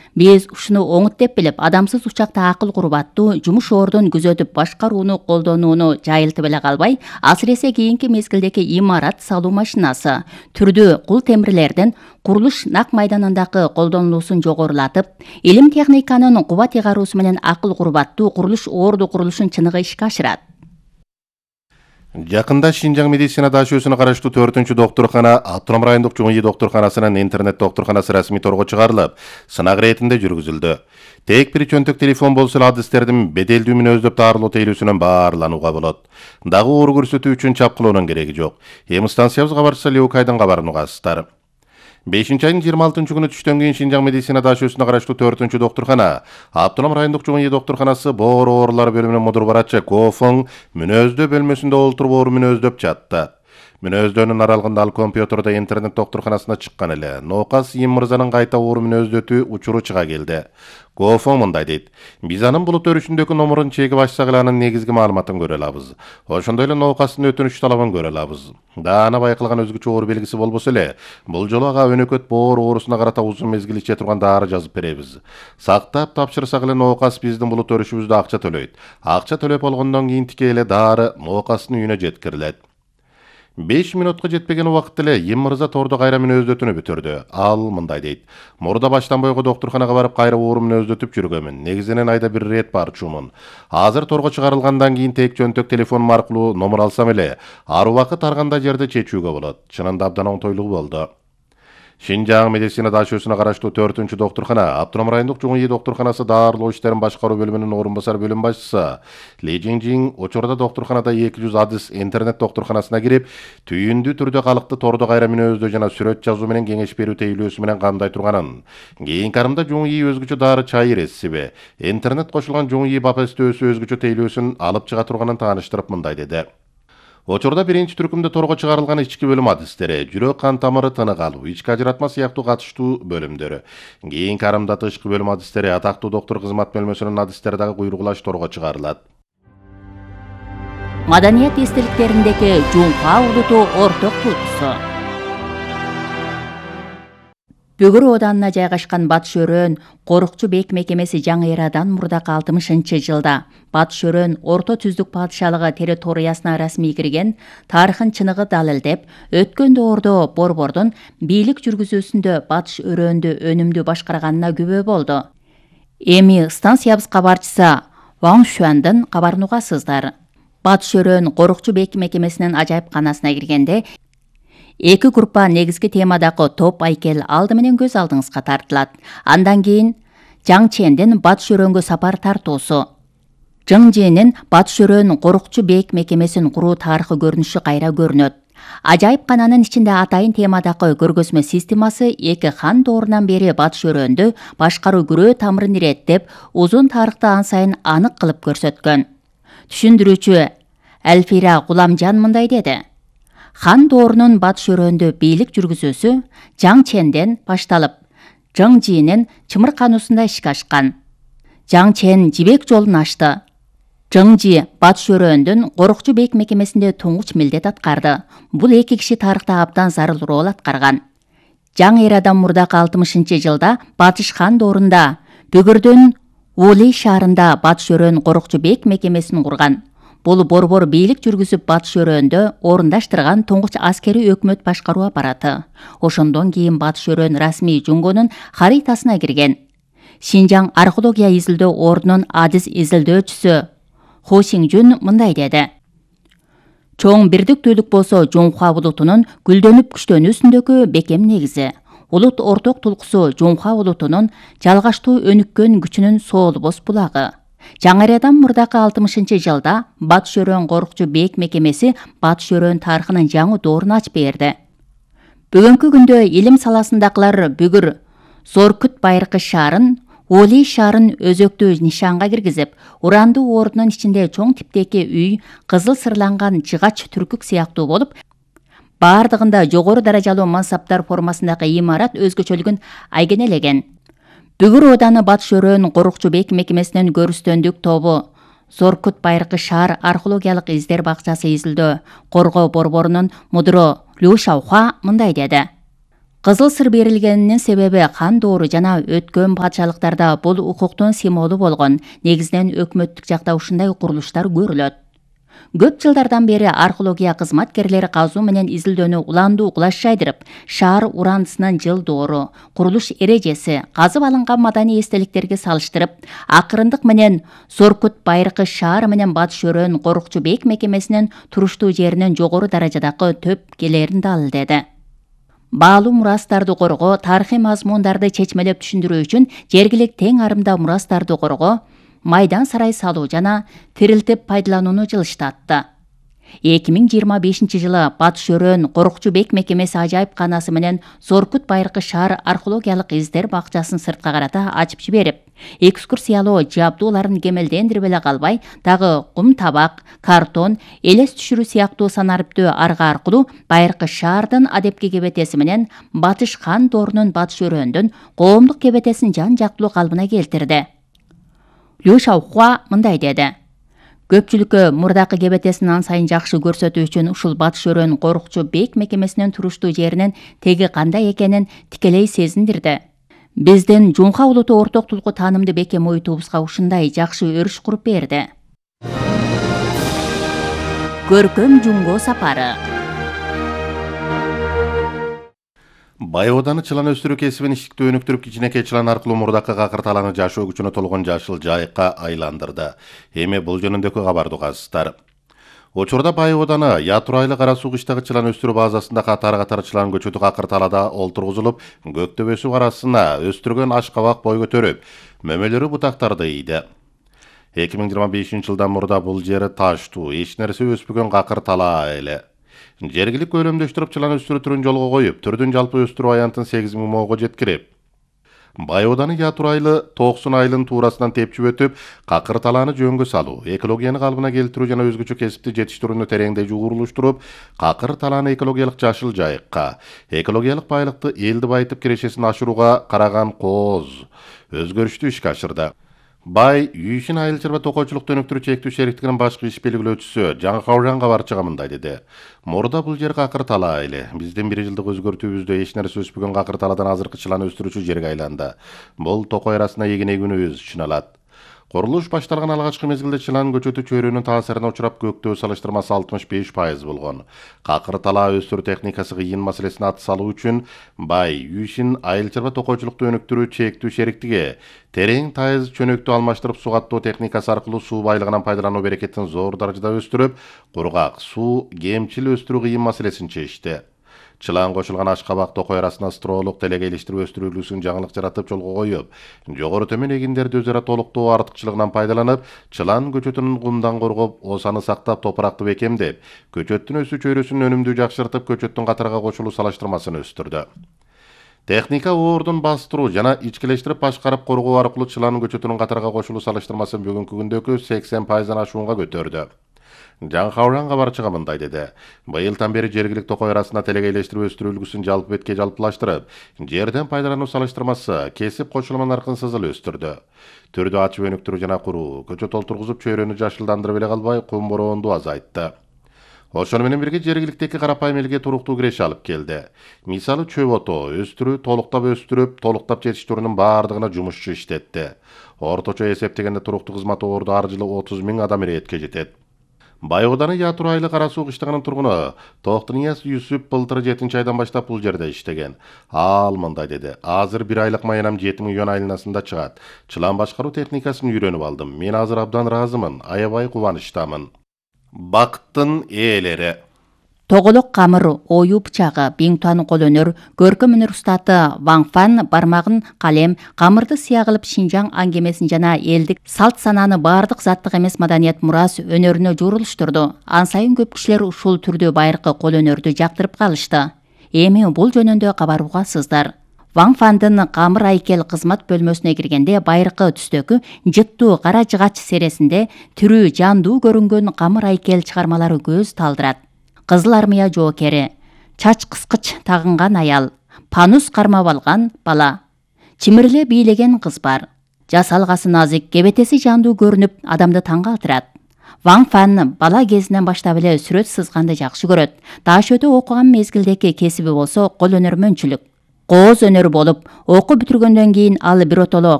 Биз ушуну оңут деп билип, адамсыз учакта акыл куруп аттуу жумуш ордун күзөтүп башкарууну колдонууну жайылтып эле калбай, асыресе кийинки мезгилдеги имарат салуу машинасы түрдүү кул темирлердин курулуш нак майданындагы колдонулуусун жогорулатып, илим техниканын кубат ыйгаруусу менен акыл куруп аттуу курулуш орду курулушун чыныгы ишке ашырат. Жакында Шинжаң медицина дашөөсүнө караштуу 4-доктуркана Автоном райондук чоң ий доктурканасынын интернет доктурканасы расмий торго чыгарылып, сынак иретинде жүргүзүлдү. Тек бир чөнтөк телефон болсо эле адистердин беделдүү мүнөздөп таарылуу тейлүүсүнөн баарланууга болот. Дагы оор көрсөтүү үчүн чапкылоонун кереги жок. Эми станциябыз кабарчысы Леукайдын кабарын угасыздар. 5-айдын 26 күнү түштөн кийин Шинжаң медицина дашөөсүнө караштуу 4-доктуркана Автоном райондук чоң ий доктурканасы боор оорулар бөлүмүнүн мудур барачы Кофоң мүнөздөө бөлмөсүндө олтуруп оор мүнөздөп жатты. Мүнөздөөнүн аралыгында ал компьютерде интернет доктурканасына чыккан эле. Ноокас Им мырзанын кайта оор мүнөздөтүү учуру чыга келди. Кофоң мындай дейт: биз анын булут өрүшүндөгү номерун чегип ачсак эле анын негизги маалыматын көрө алабыз. Ошондой эле ноокастын өтүнүч талабын көрө алабыз. Даана байкалган өзгөчө оор белгиси болбосо эле, бул жолу ага өнөкөт боор оорусуна карата узун мезгил иче турган дары жазып беребиз. Сактап тапшырсак эле ноокас биздин булут өрүшүбүздө акча төлөйт. Акча төлөп болгондон кийин тике эле дары ноокастын үйүнө жеткирилет. 5 минутка жетпеген убакытта эле Им мырза тордо кайра мүнөздөтүүнү бүтүрдү. Ал мындай дейт: мурда баштан бойго доктурканага барып кайра оор мүнөздөтүп жүргөмүн. Негизинен айда бир рет барчумун. Азыр торго чыгарылгандан кийин тек чөнтөк телефонум аркылуу номер алсам эле, ар убакыт ар кандай жерде чечүүгө болот. Чынында абдан оңтойлугу болду. Шинжаң медицина дашөөсүнө караштуу 4-доктуркана Автоном райондук чоң ий доктурканасы даарылоо иштерин башкаруу бөлүмүнүн орун басар бөлүм башчысы Ли Жиңжиң учурда доктурканада 200 адис интернет доктурканасына кирип, түйүндүү түрдө калыкты тордо кайра мүнөздөө жана сүрөт жазуу менен кеңеш берүү тейлөөсү менен кандай турганын, кийинки арымда чоң ий өзгөчө дары чайыр рецепти, интернет кошулган чоң ий бапестөөсү өзгөчө тейлөөсүн алып чыга турганын тааныштырып мындай деди: учурда биринчи түркүмдө торго чыгарылган ички бөлүм адистери, жүрөк кан тамыры тынык алуу, ички ажыратма сыяктуу катыштуу бөлүмдөрү, кийинки арымда тышкы бөлүм адистери, атактуу доктур кызмат бөлмөсүнүн адистери дагы куйругулаш торго чыгарылат. Маданият эстеликтериндеги Жуңка улуту орток тутусу. Бөгөр оданына жайгашкан Батыш Өрөөн корукчу бек мекемеси жаңы эрадан мурдакы 60-жылда Батыш Өрөөн орто түздүк падышалыгы территориясына расмий кирген, тарыхын чыныгы далилдеп, өткөн доордо Борбордун бийлик жүргүзүүсүндө Батыш Өрөөндү өнүмдүү башкарганына күбө болду. Эми станциябыз кабарчысы Ваң Шуандын кабарын угасыздар. Батыш Өрөөн корукчу бек мекемесинин ажайыпканасына киргенде, эки группа негизги темадагы топ айкел алды менен көз алдыңызга тартылат. Андан кийин Жаң Чендин Батыш Өрөөнгө сапар тартуусу. Жаң Чендин Батыш Өрөөн корукчу бек мекемесин куруу тарыхы көрүнүшү кайра көрүнөт. Ажайыпкананын ичинде атайын темадагы көргөзмө системасы эки хан доорунан бери Батыш Өрөөндү башкаруу күрөө тамырын иреттеп, узун тарыхты ан сайын анык кылып көрсөткөн. Түшүндүрүүчү Әлфира Куламжан мындай деди: хан доорунун Батыш Өрөөндө бийлик жүргүзүүсү Жаң Ченден башталып, Жаң Жинин чымыр кануусунда ишке ашкан. Жаң Чен жибек жолун ачты. Жаң Жи Батыш Өрөөндүн корукчу бек мекемесинде туңгуч милдет аткарды. Бул эки киши тарыхта абдан зарыл рол аткарган. Жаңы эрадан мурдакы 60-жылда Батыш хан доорунда Бөгөрдөн Ули шаарында Батыш Өрөөн корукчу бек мекемесин курган. Бул борбор бийлик жүргүзүп Батыш Өрөөндө орундаштырган туңгуч аскери өкмөт башкаруу аппараты. Ошондон кийин Батыш Өрөөн расмий Жуңгонун харитасына кирген. Шинжаң археология изилдөө ордунун адис изилдөөчүсү Хо Сиңжүн мындай деди: чоң бирдиктүүлүк болсо Жуңхуа улутунун гүлдөнүп күчтөнүүсүндөгү бекем негизи. Улут орток тулкусу Жуңхуа улутунун жалгаштуу өнүккөн күчүнүн соолбос булагы. Жаңы эрадан мурдакы 60-жылда Батыш Өрөөн корукчу бек мекемеси Батыш Өрөөн тарыхынын жаңы доорун ачып берди. Бүгүнкү күндө илим саласындагылар бүгүр Зоркүт байыркы шаарын, Оли шаарын өзөктүү нишанга киргизип, урандуу ордунун ичинде чоң типтеги үй, кызыл сырланган жыгач түркүк сыяктуу болуп, бардыгында жогору даражалуу мансаптар формасындагы имарат өзгөчөлүгүн айгенелеген. Бүгүр ооданы Батыш Өрөөн корукчу бек мекемесинин көрүстөндүк тобу Зоркут байыркы шаар археологиялык издер бакчасы изилдөө коргоо борборунун мудуру Лю Шаухуа мындай деди: Кызыл сыр берилгенинин себеби хан доору жана өткөн падышалыктарда бул укуктун символу болгон. Негизинен өкмөттүк жакта ушундай курулуштар көрүлөт. Көп жылдардан бери археология кызматкерлери казуу менен изилдөөнү уландуу кулаш жайдырып, шаар урандысынын жыл доору, курулуш эрежеси, казып алынган маданий эстеликтерге салыштырып, акырындык менен Зоркут байыркы шаары менен Батыш Өрөөн корукчу бейик мекемесинин туруштуу жеринин жогору даражадагы төп келерин далилдеди. Баалуу мурастарды коргоо, тарыхый мазмундарды чечмелеп түшүндүрүү үчүн жергилик тең арымда мурастарды коргоо, майдан сарай салуу жана тирилтип пайдаланууну жылыштатты. 2025 жылы Батыш Өрөөн корукчу бейик мекемеси ажайыпканасы менен Зоркут байыркы шаар археологиялык издер бакчасын сыртка карата ачып жиберип, экскурсиялоо жабдууларын кемелдендирип эле калбай, дагы кум табак, картон, элес түшүрүү сыяктуу санариптүү арга аркылуу байыркы шаардын адепки кебетеси менен Батыш хан доорунун Батыш Өрөөндөн коомдук кебетесин жан жактылуу калыбына келтирди. Лю Шаохуа мындай деди: Көпчүлүккө мурдакы кебетесин ан сайын жакшы көрсөтүү үчүн ушул Батыш Өрөөн корукчу бейик мекемесинин туруштуу жеринин теги кандай экенин тикелей сезиндирди. Биздин Жунха улуту орток тулку таанымды бекем ойтубузга ушундай жакшы өрүш куруп берди. Көркөм Жунго сапары. Байооданы чылан өстүрүү кесибин иштикти өнүктүрүп, кичинекей чылан аркылуу мурдакы какыр талааны жашоо күчүнө толгон жашыл жайыкка айландырды. Эми бул жөнүндөгү кабарды угасыздар. Учурда Байооданы Ятурайлы Кара Суу кыштагы чылан өстүрүү базасында катар чылан көчөтү какыр талаада олтургузулуп, көк төбөсү арасына өстүргөн ашкабак бой көтөрүп, мөмөлөрү бутактарды ийди. 2025 жылдан мурда бул жери таштуу, эч нерсе өспөгөн какыр талаа эле. Жергилик көлөмдөштүрүп чылан өстүрүү түрүн жолго коюп, түрдүн жалпы өстүрүү аянтын 8 000 моого жеткирип, Байооданы Ятурайлы 90 айылын туурасынан тепчип өтүп, какыр талааны жөнгө салуу, экологияны калыбына келтирүү жана өзгөчө кесипти жетиштирүүнү тереңдей жугурулуштуруп, какыр талааны экологиялык жашыл жайыкка, экологиялык байлыкты элди байытып кирешесин ашырууга караган кооз өзгөрүштүү ишке ашырды. Бай Үйшин айыл чарба токойчулукту өнүктүрүү чектүү шериктигинин башкы иш белгилөөчүсү Жаңкаужан кабарчыга мындай деди: Мурда бул жер какыр талаа эле. Биздин 1 жылдык өзгөртүүбүздө эч нерсе өспөгөн какыр талаадан азыркы чылан өстүрүүчү жерге айланды. Бул токой арасына эгин эгүүнүбүз үчүн алат. Курулуш башталган алгачкы мезгилде чылан көчөтү чөйрөнүн таасирине учурап, көктөө салыштырмасы 65% болгон. Какыр талаа өстүрүү техникасы кыйын маселесин аты салуу үчүн Бай Үйшин айыл чарба токойчулукту өнүктүрүү чектүү шериктиги терең тайыз чөнөктү алмаштырып сугаттоо техникасы аркылуу суу байлыгынан пайдалануу берекетин зор даражада өстүрүп, кургак суу, кемчил өстүрүү кыйын маселесин чечти. Чылан кошулган ашкабак токой арасына строолук делегейлештирүү өстүрүүлүүсүн жаңылык жаратып жолго коюп, жогору төмөн эгиндерди өзара толуктоо артыкчылыгынан пайдаланып, чылан көчөтүнүн кумдан коргоп, осаны сактап, топуракты бекемдеп, көчөттүн өсүү чөйрөсүнүн өнүмдүү жакшыртып, көчөттүн катарга кошулуу салыштырмасын өстүрдү. Техника оордун бастыруу жана ичкилештирип башкарып коргоо аркылуу чылан көчөтүнүн катарга кошулуу салыштырмасын бүгүнкү күндөгү 80%-дан ашуунга көтөрдү. Жаңкаужан кабарчыга мындай деди: Быйылдан бери жергилик токой арасына телегейлештирип өстүрүү үлгүсүн жалпы бетке жалпылаштырып, жерден пайдалануу салыштырмасы кесип кошулманын аркын сызыл өстүрдү. Түрдү ачып өнүктүрүү жана куруу, көчөт олтургузуп чөйрөнү жашылдандырып эле калбай, кум бороонду азайтты. Ошону менен бирге жергиликтеги карапайым элге туруктуу киреше алып келди. Мисалы чөп отоо өстүрүү, толуктап өстүрүп, толуктап жетиштирүүнүн баардыгына жумушчу иштетти. Орточо эсептегенде туруктуу кызмат оорду ар жылы 30 000 адам иретке жетет. Байооданы Ятурайлы Кара Суу кыштагынын тургуну Токтунияз Юсуп былтыр 7 айдан баштап бул жерде иштеген. Ал мындай деди: Азыр 1 айлык маянам 7 000 юан айланасында чыгат. Чылан башкаруу техникасын үйрөнүп алдым. Мен азыр абдан ыраазымын, аябай кубанычтамын. Бакыттын ээлери. Тоголок камыр, оюу бычагы, биңтуан кол өнөр, көркөм өнөр устаты Ван Фан бармагын калем, камырды сыя кылып Шинжаң аңгемесин жана элдик салт санааны баардык заттык эмес маданият мурас өнөрүнө журулуштурду. Ан сайын көп кишилер ушул түрдүү байыркы кол өнөрдү жактырып калышты. Эми бул жөнүндө кабар угасыздар. Ван Фандын камыр айкел кызмат бөлмөсүнө киргенде байыркы түстөгү жыттуу кара жыгач сересинде тирүү жандуу көрүнгөн камыр айкел чыгармалары көз талдырат. Кызыл армия жоокери, чач кыскыч тагынган аял, панус кармап алган бала, чимирле бийлеген кыз бар. Жасалгасы назик, кебетеси жандуу көрүнүп, адамды таң калтырат. Ван Фан бала кезинен баштап эле сүрөт сызганды жакшы көрөт. Даш өтө окуган мезгилдеги кесиби болсо кол өнөрмөнчүлүк. кооз өнөр болуп, окуу бүтүргөндөн кийин ал биротоло